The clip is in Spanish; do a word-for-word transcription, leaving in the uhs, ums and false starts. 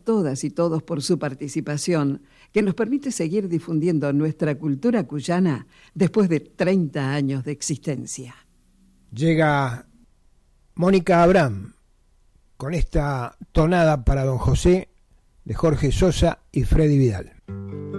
todas y todos por su participación, que nos permite seguir difundiendo nuestra cultura cuyana después de treinta años de existencia. Llega Mónica Abraham con esta tonada para Don José de Jorge Sosa y Freddy Vidal.